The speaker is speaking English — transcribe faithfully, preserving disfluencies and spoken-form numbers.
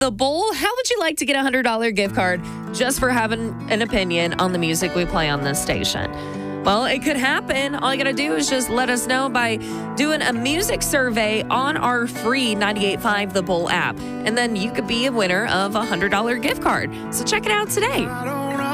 The Bowl, how would you like to get a one hundred dollars gift card just for having an opinion on the music we play on this station? Well, it could happen. All you got to do is just let us know by doing a music survey on our free ninety-eight point five The Bowl app. And then you could be a winner of a one hundred dollars gift card. So check it out today.